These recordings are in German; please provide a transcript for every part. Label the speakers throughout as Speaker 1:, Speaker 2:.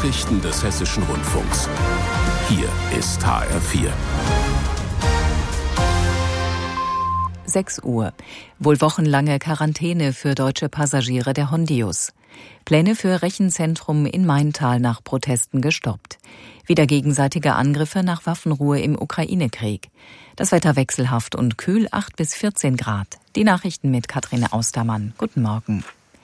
Speaker 1: Nachrichten des Hessischen Rundfunks. Hier ist HR4.
Speaker 2: 6 Uhr. Wohl wochenlange Quarantäne für deutsche Passagiere der Hondius. Pläne für Rechenzentrum in Maintal nach Protesten gestoppt. Wieder gegenseitige Angriffe nach Waffenruhe im Ukraine-Krieg. Das Wetter wechselhaft und kühl, 8 bis 14 Grad. Die Nachrichten mit Katrin Austermann. Guten Morgen.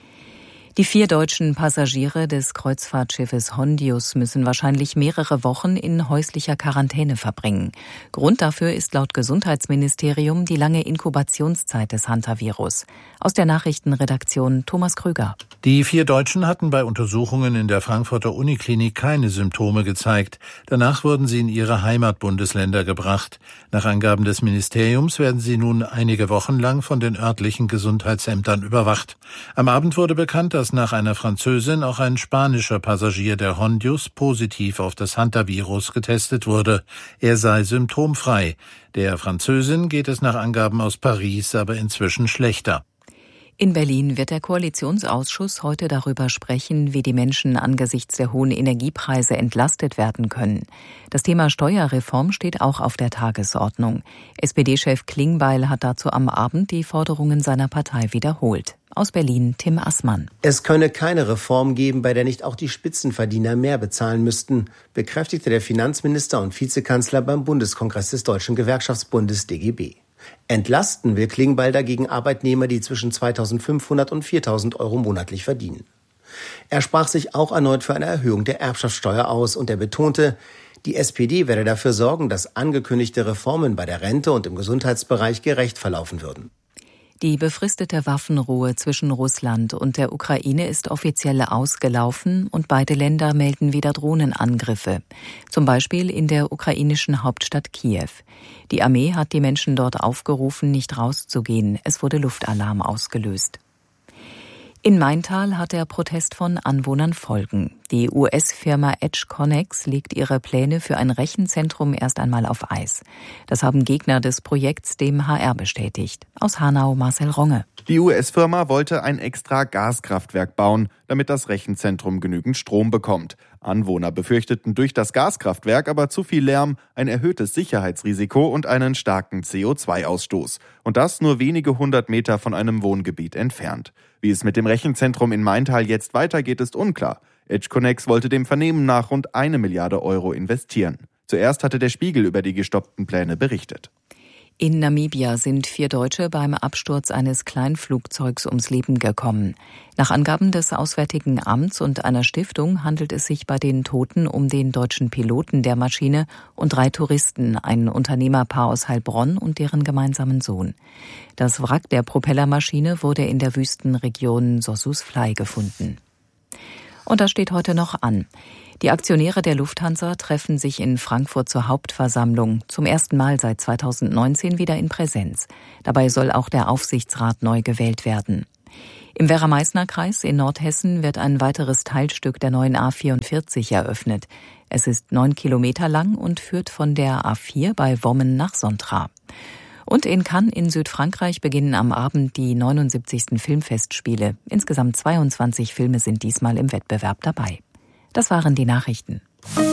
Speaker 2: Die 4 deutschen Passagiere des Kreuzfahrtschiffes Hondius müssen wahrscheinlich mehrere Wochen in häuslicher Quarantäne verbringen. Grund dafür ist laut Gesundheitsministerium die lange Inkubationszeit des Hantavirus. Aus der Nachrichtenredaktion Thomas Krüger.
Speaker 3: Die 4 Deutschen hatten bei Untersuchungen in der Frankfurter Uniklinik keine Symptome gezeigt. Danach wurden sie in ihre Heimatbundesländer gebracht. Nach Angaben des Ministeriums werden sie nun einige Wochen lang von den örtlichen Gesundheitsämtern überwacht. Am Abend wurde bekannt, dass nach einer Französin auch ein spanischer Passagier der Hondius positiv auf das Hantavirus getestet wurde. Er sei symptomfrei. Der Französin geht es nach Angaben aus Paris aber inzwischen schlechter.
Speaker 2: In Berlin wird der Koalitionsausschuss heute darüber sprechen, wie die Menschen angesichts der hohen Energiepreise entlastet werden können. Das Thema Steuerreform steht auch auf der Tagesordnung. SPD-Chef Klingbeil hat dazu am Abend die Forderungen seiner Partei wiederholt. Aus Berlin Tim Assmann.
Speaker 4: Es könne keine Reform geben, bei der nicht auch die Spitzenverdiener mehr bezahlen müssten, bekräftigte der Finanzminister und Vizekanzler beim Bundeskongress des Deutschen Gewerkschaftsbundes DGB. Entlasten will Klingbeil dagegen Arbeitnehmer, die zwischen 2.500 und 4.000 Euro monatlich verdienen. Er sprach sich auch erneut für eine Erhöhung der Erbschaftssteuer aus und er betonte, die SPD werde dafür sorgen, dass angekündigte Reformen bei der Rente und im Gesundheitsbereich gerecht verlaufen würden.
Speaker 2: Die befristete Waffenruhe zwischen Russland und der Ukraine ist offiziell ausgelaufen und beide Länder melden wieder Drohnenangriffe. Zum Beispiel in der ukrainischen Hauptstadt Kiew. Die Armee hat die Menschen dort aufgerufen, nicht rauszugehen. Es wurde Luftalarm ausgelöst. In Maintal hat der Protest von Anwohnern Folgen. Die US-Firma EdgeConneX legt ihre Pläne für ein Rechenzentrum erst einmal auf Eis. Das haben Gegner des Projekts dem HR bestätigt. Aus Hanau Marcel Ronge.
Speaker 5: Die US-Firma wollte ein extra Gaskraftwerk bauen, damit das Rechenzentrum genügend Strom bekommt. Anwohner befürchteten durch das Gaskraftwerk aber zu viel Lärm, ein erhöhtes Sicherheitsrisiko und einen starken CO2-Ausstoß. Und das nur wenige 100 Meter von einem Wohngebiet entfernt. Wie es mit dem Rechenzentrum in Maintal jetzt weitergeht, ist unklar. EdgeConneX wollte dem Vernehmen nach rund 1 Milliarde Euro investieren. Zuerst hatte der Spiegel über die gestoppten Pläne berichtet.
Speaker 2: In Namibia sind 4 Deutsche beim Absturz eines Kleinflugzeugs ums Leben gekommen. Nach Angaben des Auswärtigen Amts und einer Stiftung handelt es sich bei den Toten um den deutschen Piloten der Maschine und 3 Touristen, ein Unternehmerpaar aus Heilbronn und deren gemeinsamen Sohn. Das Wrack der Propellermaschine wurde in der Wüstenregion Sossusvlei gefunden. Und das steht heute noch an. Die Aktionäre der Lufthansa treffen sich in Frankfurt zur Hauptversammlung, zum ersten Mal seit 2019 wieder in Präsenz. Dabei soll auch der Aufsichtsrat neu gewählt werden. Im Werra-Meißner-Kreis in Nordhessen wird ein weiteres Teilstück der neuen A44 eröffnet. Es ist 9 Kilometer lang und führt von der A4 bei Wommen nach Sontra. Und in Cannes in Südfrankreich beginnen am Abend die 79. Filmfestspiele. Insgesamt 22 Filme sind diesmal im Wettbewerb dabei. Das waren die Nachrichten.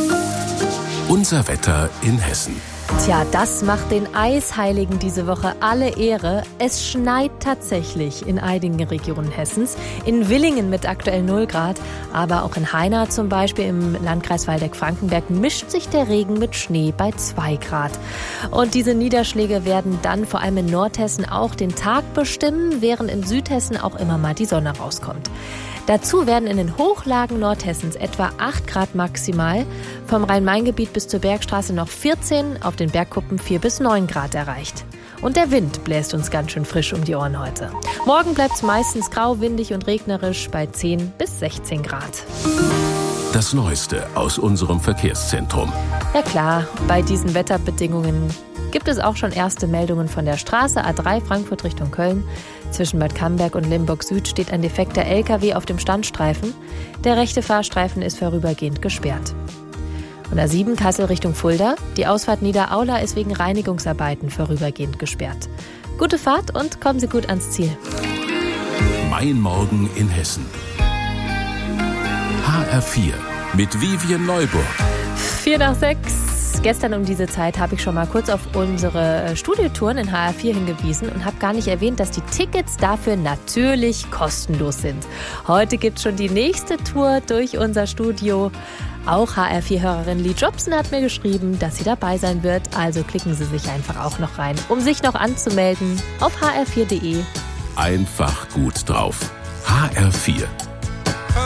Speaker 1: Unser Wetter in Hessen.
Speaker 6: Tja, das macht den Eisheiligen diese Woche alle Ehre. Es schneit tatsächlich in einigen Regionen Hessens. In Willingen mit aktuell 0 Grad, aber auch in Haina zum Beispiel im Landkreis Waldeck-Frankenberg mischt sich der Regen mit Schnee bei 2 Grad. Und diese Niederschläge werden dann vor allem in Nordhessen auch den Tag bestimmen, während in Südhessen auch immer mal die Sonne rauskommt. Dazu werden in den Hochlagen Nordhessens etwa 8 Grad maximal, vom Rhein-Main-Gebiet bis zur Bergstraße noch 14, auf den Bergkuppen 4 bis 9 Grad erreicht. Und der Wind bläst uns ganz schön frisch um die Ohren heute. Morgen bleibt es meistens grau, windig und regnerisch bei 10 bis 16 Grad.
Speaker 1: Das Neueste aus unserem Verkehrszentrum.
Speaker 6: Ja klar, bei diesen Wetterbedingungen gibt es auch schon erste Meldungen von der Straße A3 Frankfurt Richtung Köln. Zwischen Bad Camberg und Limburg Süd steht ein defekter LKW auf dem Standstreifen. Der rechte Fahrstreifen ist vorübergehend gesperrt. Und A7 Kassel Richtung Fulda. Die Ausfahrt Niederaula ist wegen Reinigungsarbeiten vorübergehend gesperrt. Gute Fahrt und kommen Sie gut ans Ziel.
Speaker 1: Mein Morgen in Hessen. HR4 mit Vivien Neuburg.
Speaker 6: 5:45. Gestern um diese Zeit habe ich schon mal kurz auf unsere Studiotouren in HR4 hingewiesen und habe gar nicht erwähnt, dass die Tickets dafür natürlich kostenlos sind. Heute gibt es schon die nächste Tour durch unser Studio. Auch HR4-Hörerin Lee Jobson hat mir geschrieben, dass sie dabei sein wird. Also klicken Sie sich einfach auch noch rein, um sich noch anzumelden auf hr4.de.
Speaker 1: Einfach gut drauf. HR4